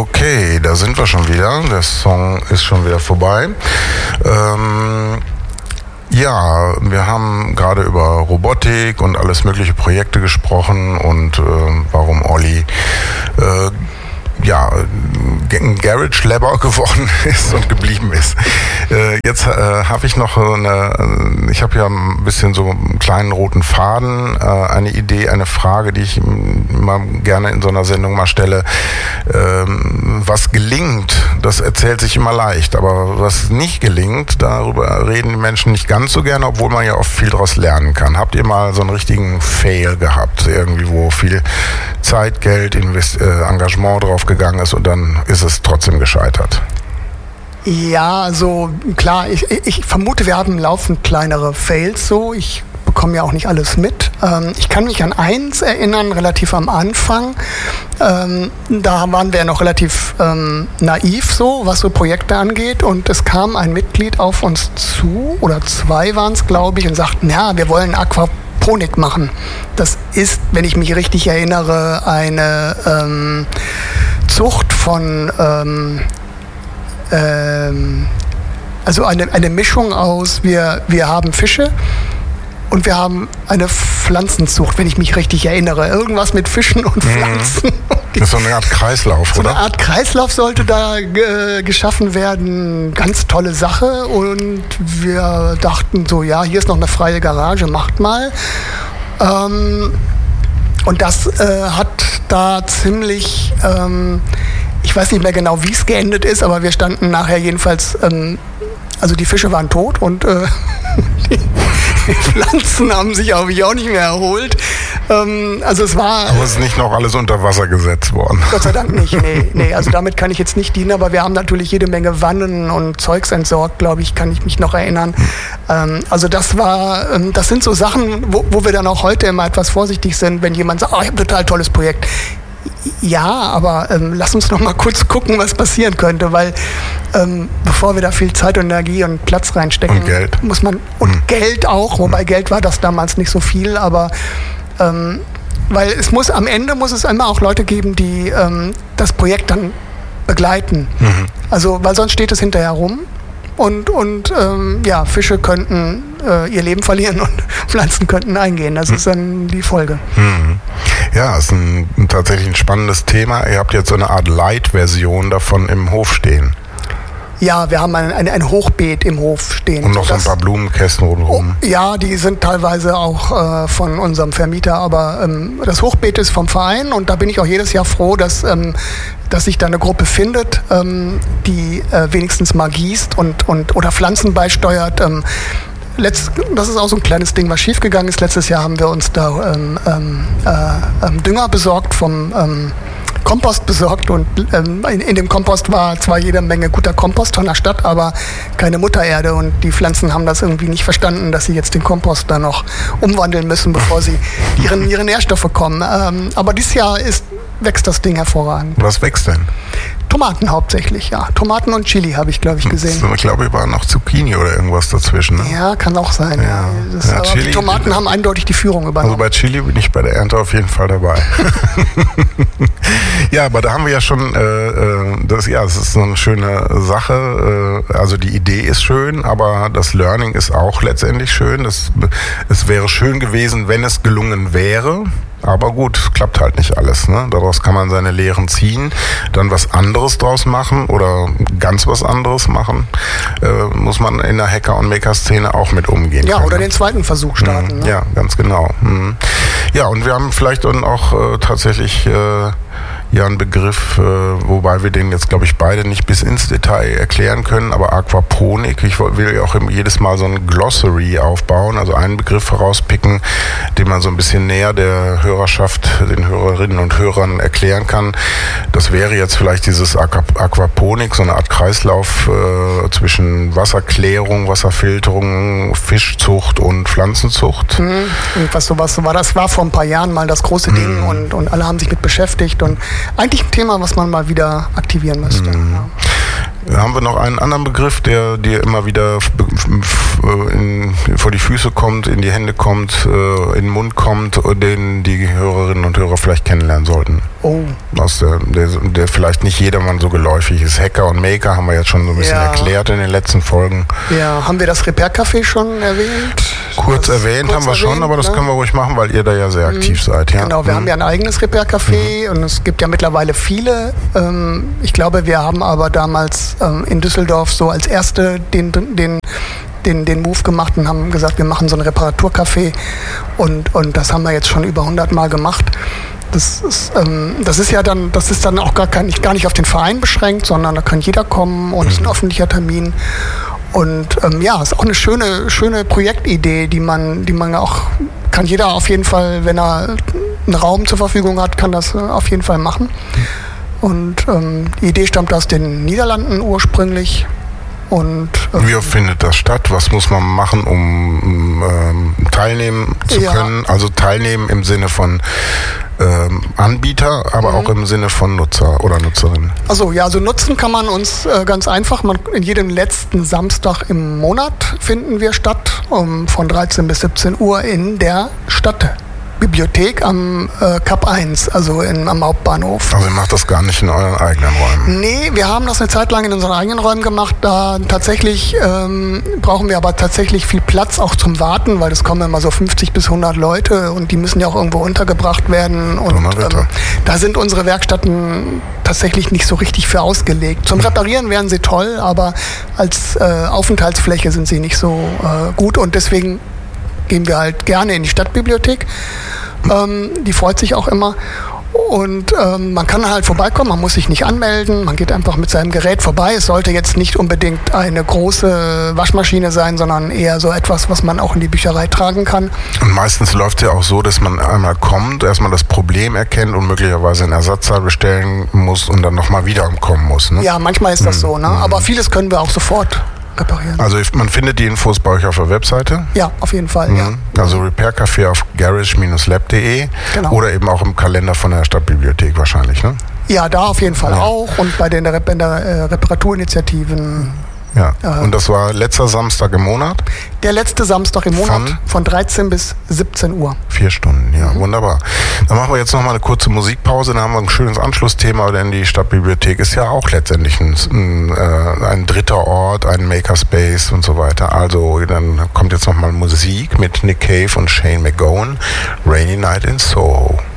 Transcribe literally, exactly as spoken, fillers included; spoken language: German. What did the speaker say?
Okay, da sind wir schon wieder. Der Song ist schon wieder vorbei. Ähm, ja, wir haben gerade über Robotik und alles mögliche Projekte gesprochen und äh, warum Olli äh, ja, ein Garage-Labber geworden ist und geblieben ist. Äh, jetzt äh, habe ich noch eine, ich habe ja ein bisschen so einen kleinen roten Faden, äh, eine Idee, eine Frage, die ich immer gerne in so einer Sendung mal stelle. Ähm, was gelingt, das erzählt sich immer leicht, aber was nicht gelingt, darüber reden die Menschen nicht ganz so gerne, obwohl man ja oft viel daraus lernen kann. Habt ihr mal so einen richtigen Fail gehabt, irgendwie, wo viel Zeit, Geld, Invest- äh, Engagement drauf gegangen ist und dann ist es trotzdem gescheitert? Ja, also klar, ich, ich vermute, wir haben laufend kleinere Fails so. Ich bekomme ja auch nicht alles mit. Ähm, ich kann mich an eins erinnern, relativ am Anfang. Ähm, da waren wir ja noch relativ ähm, naiv so, was so Projekte angeht. Und es kam ein Mitglied auf uns zu, oder zwei waren es, glaube ich, und sagten, ja, wir wollen Aquaponik machen. Das ist, wenn ich mich richtig erinnere, eine ähm, Zucht von, ähm, ähm, also eine, eine Mischung aus, wir, wir haben Fische und wir haben eine Pflanzenzucht, wenn ich mich richtig erinnere. Irgendwas mit Fischen und Pflanzen. Mhm. Das ist so eine Art Kreislauf, so oder? So eine Art Kreislauf sollte da äh, geschaffen werden. Ganz tolle Sache. Und wir dachten so, ja, hier ist noch eine freie Garage, macht mal. Ähm, und das äh, hat da ziemlich, ähm, ich weiß nicht mehr genau, wie es geendet ist, aber wir standen nachher jedenfalls, ähm, also die Fische waren tot und äh, die, die Pflanzen haben sich auch, auch nicht mehr erholt. Ähm, also es war... Aber es ist nicht noch alles unter Wasser gesetzt worden. Gott sei Dank nicht, nee, nee. Also damit kann ich jetzt nicht dienen, aber wir haben natürlich jede Menge Wannen und Zeugs entsorgt, glaube ich, kann ich mich noch erinnern. Ähm, also das war, ähm, das sind so Sachen, wo, wo wir dann auch heute immer etwas vorsichtig sind, wenn jemand sagt, oh, ich habe ein total tolles Projekt. Ja, aber ähm, lass uns noch mal kurz gucken, was passieren könnte, weil ähm, bevor wir da viel Zeit und Energie und Platz reinstecken, und Geld. muss man, und hm. Geld auch, wobei hm. Geld war das damals nicht so viel, aber ähm, weil es muss, am Ende muss es immer auch Leute geben, die ähm, das Projekt dann begleiten. Mhm. Also, weil sonst steht es hinterher rum. Und, und ähm, ja, Fische könnten äh, ihr Leben verlieren und Pflanzen könnten eingehen. Das hm. ist dann die Folge. Hm. Ja, ist ein, ein tatsächlich ein spannendes Thema. Ihr habt jetzt so eine Art Light-Version davon im Hof stehen. Ja, wir haben ein, ein, ein Hochbeet im Hof stehen. Und noch so ein paar Blumenkästen rundherum. Oh, ja, die sind teilweise auch äh, von unserem Vermieter, aber ähm, das Hochbeet ist vom Verein und da bin ich auch jedes Jahr froh, dass, ähm, dass sich da eine Gruppe findet, ähm, die äh, wenigstens mal gießt und, und, oder Pflanzen beisteuert. Ähm, Letzt, das ist auch so ein kleines Ding, was schiefgegangen ist. Letztes Jahr haben wir uns da ähm, äh, ähm, Dünger besorgt vom ähm, Kompost besorgt und ähm, in, in dem Kompost war zwar jede Menge guter Kompost von der Stadt, aber keine Muttererde und die Pflanzen haben das irgendwie nicht verstanden, dass sie jetzt den Kompost da noch umwandeln müssen, bevor sie ihren, ihre Nährstoffe kommen. Ähm, aber dieses Jahr ist, wächst das Ding hervorragend. Was wächst denn? Tomaten hauptsächlich, ja. Tomaten und Chili habe ich, glaube ich, gesehen. Ich glaube, war noch Zucchini oder irgendwas dazwischen. Ne? Ja, kann auch sein. Ja. Das, Ja, aber Chili, die Tomaten haben eindeutig die Führung übernommen. Also bei Chili bin ich bei der Ernte auf jeden Fall dabei. Ja, aber da haben wir ja schon, äh, das, ja, das ist so eine schöne Sache. Äh, also die Idee ist schön, aber das Learning ist auch letztendlich schön. Das, es wäre schön gewesen, wenn es gelungen wäre. Aber gut, klappt halt nicht alles. Ne? Daraus kann man seine Lehren ziehen, dann was anderes draus machen oder ganz was anderes machen. Äh, muss man in der Hacker- und Maker-Szene auch mit umgehen Ja, können. oder den zweiten Versuch starten. Mhm, ne? Ja, ganz genau. Mhm. Ja, und wir haben vielleicht dann auch äh, tatsächlich äh, ja einen Begriff, äh, wobei wir den jetzt, glaube ich, beide nicht bis ins Detail erklären können, aber Aquaponik, ich will ja auch jedes Mal so ein Glossary aufbauen, also einen Begriff herauspicken, den man so ein bisschen näher der Hörerschaft, den Hörerinnen und Hörern erklären kann. Das wäre jetzt vielleicht dieses Aquaponik, so eine Art Kreislauf äh, zwischen Wasserklärung, Wasserfilterung, Fischzucht und Pflanzenzucht. Mhm. Und was sowas so war, das war vor ein paar Jahren mal das große Ding mhm. und, und alle haben sich mit beschäftigt und eigentlich ein Thema, was man mal wieder aktivieren müsste. Mhm. Ja. Haben wir noch einen anderen Begriff, der dir immer wieder in, vor die Füße kommt, in die Hände kommt, in den Mund kommt, den die Hörerinnen und Hörer vielleicht kennenlernen sollten? Oh. Aus der, der, der vielleicht nicht jedermann so geläufig ist. Hacker und Maker haben wir jetzt schon so ein bisschen ja. erklärt in den letzten Folgen. Ja, haben wir das Repair-Café schon erwähnt? Kurz also erwähnt kurz haben wir erwähnt, schon, aber das ne? können wir ruhig machen, weil ihr da ja sehr aktiv mhm. seid. Ja? Genau, wir mhm. haben ja ein eigenes Repair-Café mhm. und es gibt ja mittlerweile viele. Ähm, ich glaube, wir haben aber damals ähm, in Düsseldorf so als erste den, den Den, den Move gemacht und haben gesagt, wir machen so ein Reparaturcafé und, und das haben wir jetzt schon über hundert Mal gemacht. Das ist, ähm, das ist ja dann, das ist dann auch gar, kein, gar nicht auf den Verein beschränkt, sondern da kann jeder kommen und es ist ein öffentlicher Termin. Und ähm, ja, ist auch eine schöne, schöne Projektidee, die man, die man auch, kann jeder auf jeden Fall, wenn er einen Raum zur Verfügung hat, kann das auf jeden Fall machen. Und ähm, die Idee stammt aus den Niederlanden ursprünglich. Und, ähm, wie findet das statt? Was muss man machen, um ähm, teilnehmen zu ja. können? Also teilnehmen im Sinne von ähm, Anbieter, aber mhm. auch im Sinne von Nutzer oder Nutzerin. Also ja, also nutzen kann man uns äh, ganz einfach. Man, in jedem letzten Samstag im Monat finden wir statt, um, von dreizehn bis siebzehn Uhr in der Stadtbibliothek am äh, Kap eins, also in, am Hauptbahnhof. Also ihr macht das gar nicht in euren eigenen Räumen? Nee, wir haben das eine Zeit lang in unseren eigenen Räumen gemacht. Da tatsächlich ähm, brauchen wir aber tatsächlich viel Platz auch zum Warten, weil es kommen immer so fünfzig bis hundert Leute und die müssen ja auch irgendwo untergebracht werden. Und ähm, da sind unsere Werkstätten tatsächlich nicht so richtig für ausgelegt. Zum Reparieren wären sie toll, aber als äh, Aufenthaltsfläche sind sie nicht so äh, gut und deswegen gehen wir halt gerne in die Stadtbibliothek. Ähm, die freut sich auch immer. Und ähm, man kann halt vorbeikommen, man muss sich nicht anmelden, man geht einfach mit seinem Gerät vorbei. Es sollte jetzt nicht unbedingt eine große Waschmaschine sein, sondern eher so etwas, was man auch in die Bücherei tragen kann. Und meistens läuft es ja auch so, dass man einmal kommt, erstmal das Problem erkennt und möglicherweise einen Ersatzteil bestellen muss und dann nochmal wieder kommen muss. Ne? Ja, manchmal ist das so, ne? Aber vieles können wir auch sofort reparieren. Also man findet die Infos bei euch auf der Webseite? Ja, auf jeden Fall. Mhm. Ja. Also Repair-Café auf garage Bindestrich lab punkt de genau. Oder eben auch im Kalender von der Stadtbibliothek wahrscheinlich, ne? Ja, da auf jeden Fall ja. auch und bei den Rep- äh, Reparaturinitiativen. Ja, äh, und das war letzter Samstag im Monat? Der letzte Samstag im Monat von, von dreizehn bis siebzehn Uhr. Vier Stunden, ja, mhm. wunderbar. Dann machen wir jetzt noch mal eine kurze Musikpause, dann haben wir ein schönes Anschlussthema, denn die Stadtbibliothek ist ja auch letztendlich ein, ein, äh, ein dritter Ort, ein Makerspace und so weiter. Also dann kommt jetzt noch mal Musik mit Nick Cave und Shane McGowan, Rainy Night in Soho.